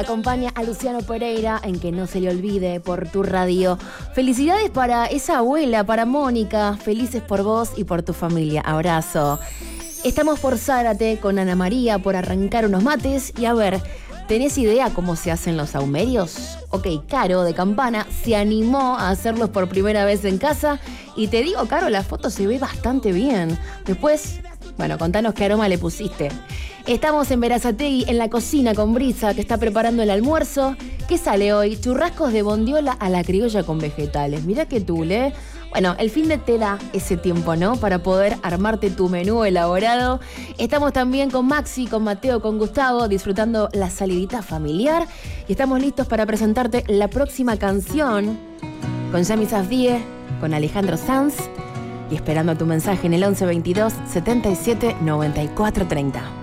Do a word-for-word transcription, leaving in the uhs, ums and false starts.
Acompaña a Luciano Pereira en Que no se le olvide por tu radio. Felicidades para esa abuela, para Mónica. Felices por vos y por tu familia. Abrazo. Estamos por Zárate con Ana María por arrancar unos mates. Y a ver, ¿tenés idea cómo se hacen los sahumerios? Ok, Caro de Campana se animó a hacerlos por primera vez en casa. Y te digo, Caro, la foto se ve bastante bien. Después, bueno, contanos qué aroma le pusiste. Estamos en Berazategui, en la cocina con Brisa, que está preparando el almuerzo. ¿Qué sale hoy? Churrascos de bondiola a la criolla con vegetales. Mirá qué tul, ¿eh? Bueno, el fin de te da ese tiempo, ¿no? Para poder armarte tu menú elaborado. Estamos también con Maxi, con Mateo, con Gustavo, disfrutando la salidita familiar. Y estamos listos para presentarte la próxima canción con Yami Safdie, con Alejandro Sanz. Y esperando tu mensaje en el once veintidós setenta y siete noventa y cuatro treinta.